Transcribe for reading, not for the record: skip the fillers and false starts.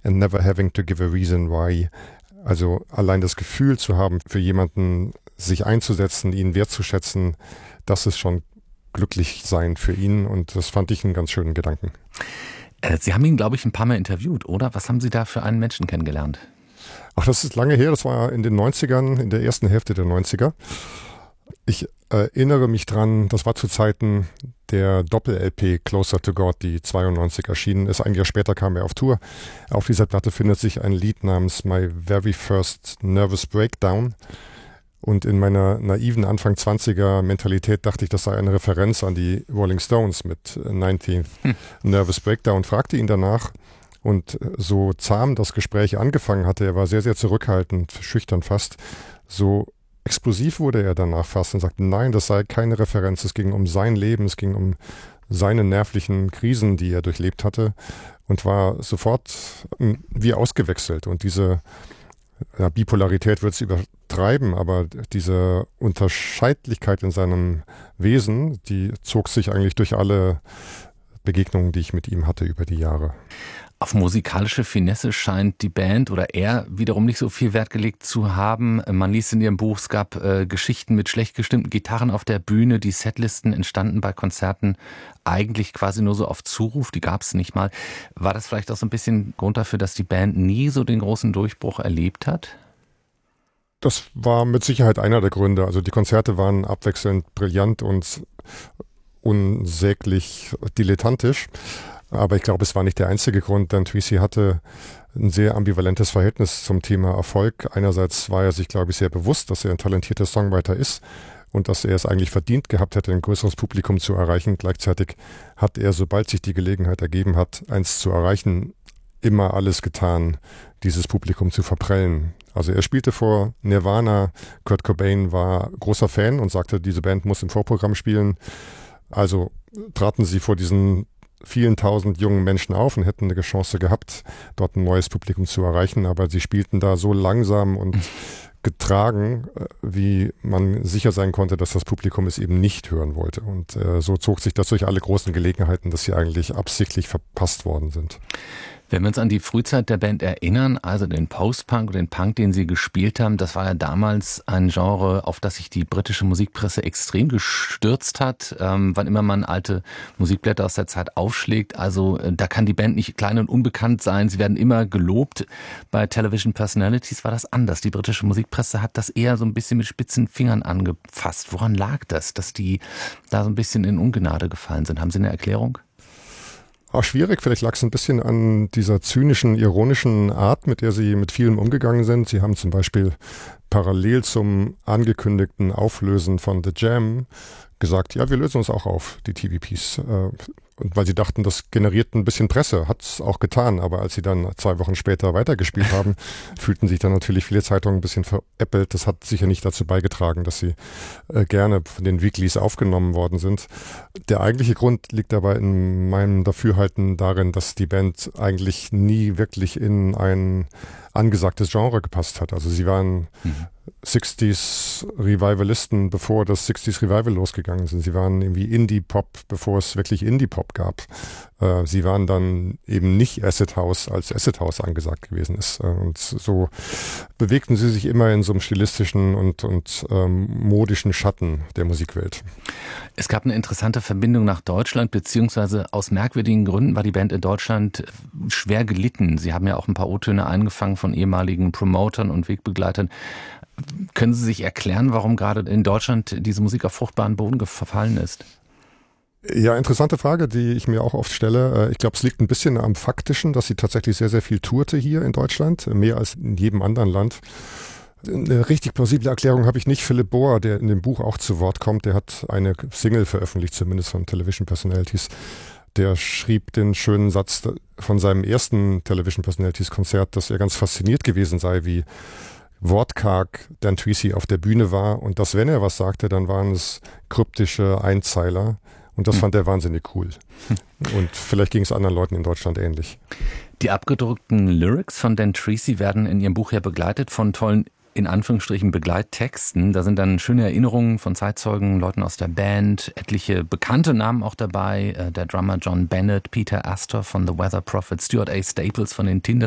and never having to give a reason why. Also allein das Gefühl zu haben, für jemanden sich einzusetzen, ihn wertzuschätzen, das ist schon glücklich sein für ihn und das fand ich einen ganz schönen Gedanken. Sie haben ihn, glaube ich, ein paar Mal interviewt, oder? Was haben Sie da für einen Menschen kennengelernt? Ach, das ist lange her, das war in den 90ern, in der ersten Hälfte der 90er. Ich erinnere mich dran, das war zu Zeiten der Doppel-LP Closer to God, die 92 erschienen ist. Ein Jahr später kam er auf Tour. Auf dieser Platte findet sich ein Lied namens My Very First Nervous Breakdown. Und in meiner naiven Anfang 20er Mentalität dachte ich, das sei eine Referenz an die Rolling Stones mit 19th Nervous Breakdown. Fragte ihn danach und so zahm das Gespräch angefangen hatte, er war sehr, sehr zurückhaltend, schüchtern fast, so explosiv wurde er danach fast und sagte, nein, das sei keine Referenz, es ging um sein Leben, es ging um seine nervlichen Krisen, die er durchlebt hatte und war sofort wie ausgewechselt. Und diese Bipolarität wird es übertreiben, aber diese Unterscheidlichkeit in seinem Wesen, die zog sich eigentlich durch alle Begegnungen, die ich mit ihm hatte über die Jahre. Auf musikalische Finesse scheint die Band oder er wiederum nicht so viel Wert gelegt zu haben. Man liest in Ihrem Buch, es gab Geschichten mit schlecht gestimmten Gitarren auf der Bühne. Die Setlisten entstanden bei Konzerten eigentlich quasi nur so auf Zuruf, die gab es nicht mal. War das vielleicht auch so ein bisschen Grund dafür, dass die Band nie so den großen Durchbruch erlebt hat? Das war mit Sicherheit einer der Gründe. Also die Konzerte waren abwechselnd brillant und unsäglich dilettantisch. Aber ich glaube, es war nicht der einzige Grund, denn Treacy hatte ein sehr ambivalentes Verhältnis zum Thema Erfolg. Einerseits war er sich, glaube ich, sehr bewusst, dass er ein talentierter Songwriter ist und dass er es eigentlich verdient gehabt hätte, ein größeres Publikum zu erreichen. Gleichzeitig hat er, sobald sich die Gelegenheit ergeben hat, eins zu erreichen, immer alles getan, dieses Publikum zu verprellen. Also er spielte vor Nirvana, Kurt Cobain war großer Fan und sagte, diese Band muss im Vorprogramm spielen. Also traten sie vor diesen vielen tausend jungen Menschen auf und hätten eine Chance gehabt, dort ein neues Publikum zu erreichen. Aber sie spielten da so langsam und getragen, wie man sicher sein konnte, dass das Publikum es eben nicht hören wollte. Und so zog sich das durch alle großen Gelegenheiten, dass sie eigentlich absichtlich verpasst worden sind. Wenn wir uns an die Frühzeit der Band erinnern, also den Post-Punk und den Punk, den sie gespielt haben, das war ja damals ein Genre, auf das sich die britische Musikpresse extrem gestürzt hat. Wann immer man alte Musikblätter aus der Zeit aufschlägt, also da kann die Band nicht klein und unbekannt sein, sie werden immer gelobt. Bei Television Personalities war das anders. Die britische Musikpresse hat das eher so ein bisschen mit spitzen Fingern angefasst. Woran lag das, dass die da so ein bisschen in Ungnade gefallen sind? Haben Sie eine Erklärung? Auch schwierig, vielleicht lag es ein bisschen an dieser zynischen, ironischen Art, mit der sie mit vielem umgegangen sind. Sie haben zum Beispiel parallel zum angekündigten Auflösen von The Jam gesagt, ja, wir lösen uns auch auf, die TVPs. Und weil sie dachten, das generiert ein bisschen Presse, hat es auch getan. Aber als sie dann 2 Wochen später weitergespielt haben, fühlten sich dann natürlich viele Zeitungen ein bisschen veräppelt. Das hat sicher nicht dazu beigetragen, dass sie gerne von den Weeklies aufgenommen worden sind. Der eigentliche Grund liegt dabei in meinem Dafürhalten darin, dass die Band eigentlich nie wirklich in ein angesagtes Genre gepasst hat. Also sie waren 60s Revivalisten, bevor das 60s Revival losgegangen sind. Sie waren irgendwie Indie-Pop, bevor es wirklich Indie-Pop gab. Sie waren dann eben nicht Acid House, als Acid House angesagt gewesen ist. Und so bewegten sie sich immer in so einem stilistischen und modischen Schatten der Musikwelt. Es gab eine interessante Verbindung nach Deutschland, beziehungsweise aus merkwürdigen Gründen war die Band in Deutschland schwer gelitten. Sie haben ja auch ein paar O-Töne eingefangen von ehemaligen Promotern und Wegbegleitern. Können Sie sich erklären, warum gerade in Deutschland diese Musik auf fruchtbaren Boden gefallen ist? Ja, interessante Frage, die ich mir auch oft stelle. Ich glaube, es liegt ein bisschen am Faktischen, dass sie tatsächlich sehr, sehr viel tourte hier in Deutschland, mehr als in jedem anderen Land. Eine richtig plausible Erklärung habe ich nicht. Philipp Bohr, der in dem Buch auch zu Wort kommt, der hat eine Single veröffentlicht, zumindest von Television Personalities. Der schrieb den schönen Satz von seinem ersten Television Personalities Konzert, dass er ganz fasziniert gewesen sei, wie wortkarg Dan Treacy auf der Bühne war und dass, wenn er was sagte, dann waren es kryptische Einzeiler. Und das fand er wahnsinnig cool. Und vielleicht ging es anderen Leuten in Deutschland ähnlich. Die abgedruckten Lyrics von Dan Treacy werden in Ihrem Buch ja begleitet von tollen, in Anführungsstrichen, Begleittexten. Da sind dann schöne Erinnerungen von Zeitzeugen, Leuten aus der Band, etliche bekannte Namen auch dabei. Der Drummer John Bennett, Peter Astor von The Weather Prophet, Stuart A. Staples von den